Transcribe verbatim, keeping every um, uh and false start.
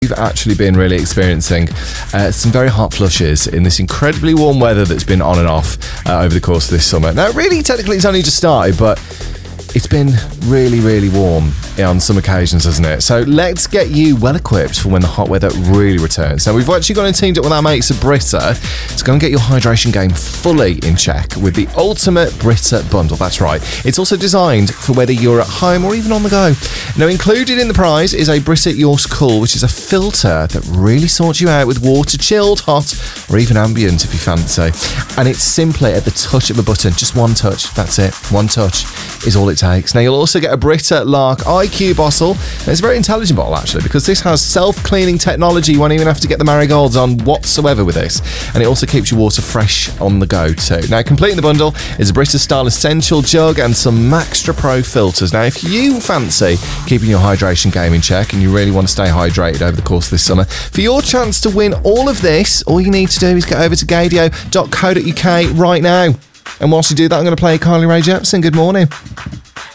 We've actually been really experiencing uh, some very hot flushes in this incredibly warm weather that's been on and off uh, over the course of this summer. Now, really, technically, it's only just started, but it's been really, really warm on some occasions, hasn't it? So let's get you well equipped for when the hot weather really returns. Now, we've actually gone and teamed up with our mates at Brita to go and get your hydration game fully in check with the Ultimate Brita Bundle. That's right. It's also designed for whether you're at home or even on the go. Now, included in the prize is a Brita Yours Cool, which is a filter that really sorts you out with water, chilled, hot, or even ambient if you fancy. And it's simply at the touch of a button. Just one touch. That's it. One touch is all it takes. Now, you'll also get a Brita Lark I Q bottle. It's a very intelligent bottle, actually, because this has self-cleaning technology. You won't even have to get the marigolds on whatsoever with this. And it also keeps your water fresh on the go, too. Now, completing the bundle is a Brita Style Essential jug and some Maxtra Pro filters. Now, if you fancy keeping your hydration game in check and you really want to stay hydrated over the course of this summer, for your chance to win all of this, all you need to do is get over to gaydio dot co dot uk right now. And whilst you do that, I'm going to play Carly Rae Jepsen. Good morning.